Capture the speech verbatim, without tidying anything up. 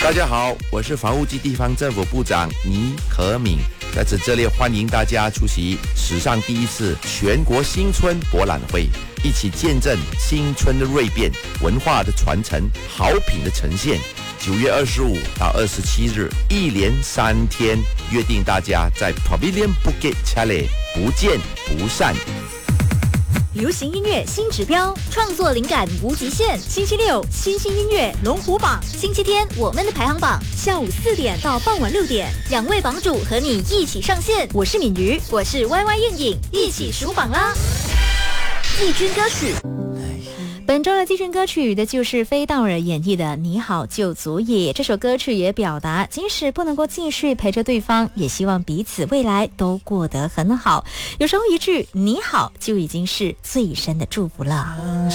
大家好，我是房屋及地方政府部长倪可敏，在此这里欢迎大家出席史上第一次全国新春博览会，一起见证新春的锐变、文化的传承、好品的呈现。九月二十五到二十七日，一连三天，约定大家在 Pavilion Bukit Jalil 不见不散。 流行音乐新指标，创作灵感无极限。星期六新兴音乐龙虎榜，星期天我们的排行榜，下午四点到傍晚六点，两位榜主和你一起上线。我是敏瑜，我是 Y Y 燕颖，一起数榜啦！季军歌曲。本周的季军歌曲的就是飞道尔演绎的《你好就足矣》。这首歌曲也表达，即使不能够继续陪着对方，也希望彼此未来都过得很好。有时候一句你好就已经是最深的祝福了。